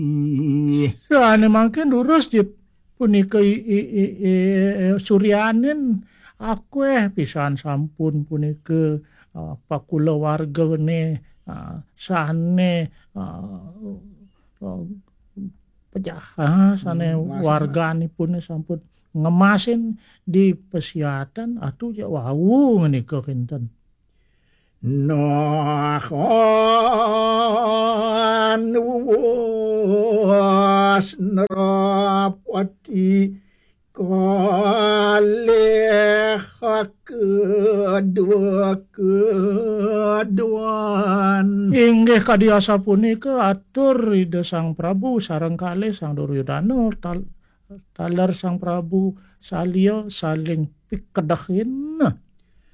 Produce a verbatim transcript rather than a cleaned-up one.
Sane mangke lurus je punika suryanin aku eh pisan sampun punika uh, pakula wargane uh, sane uh, uh, pejah sane warganipun sampun ngemasin di pesiatan atuh ja wau menika kinten. Nahan was nerapati kalih kedua keduan. Inggih kadiasa punika atur Ida Sang Prabu sareng kalih Sang Duryudana tal taler Sang Prabu salya saling pikedahin.